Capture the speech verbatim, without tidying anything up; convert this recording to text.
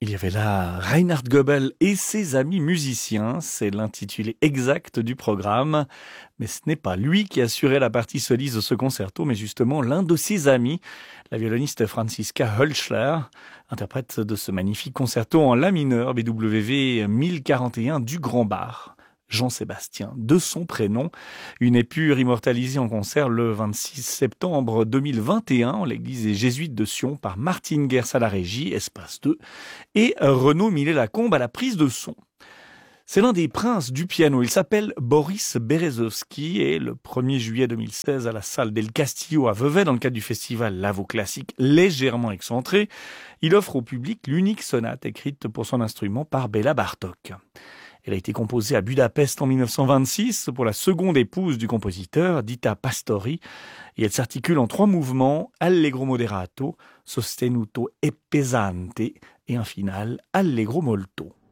Il y avait là Reinhard Goebel et ses amis musiciens, c'est l'intitulé exact du programme. Mais ce n'est pas lui qui assurait la partie soliste de ce concerto, mais justement l'un de ses amis, la violoniste Franziska Hölschler, interprète de ce magnifique concerto en la mineur B W V mille quarante et un du Grand Bar. Jean-Sébastien, de son prénom, une épure immortalisée en concert le vingt-six septembre deux mille vingt et un en l'église des Jésuites de Sion par Martine Gers à la régie, espace deux, et Renaud Millet-Lacombe à la prise de son. C'est l'un des princes du piano. Il s'appelle Boris Berezovsky et le premier juillet deux mille seize à la salle del Castillo à Vevey dans le cadre du festival Lavo Classique légèrement excentré, il offre au public l'unique sonate écrite pour son instrument par Béla Bartók. Elle a été composée à Budapest en mille neuf cent vingt-six pour la seconde épouse du compositeur, Dita Pastori, et elle s'articule en trois mouvements, Allegro moderato, Sostenuto e pesante, et un final, Allegro molto.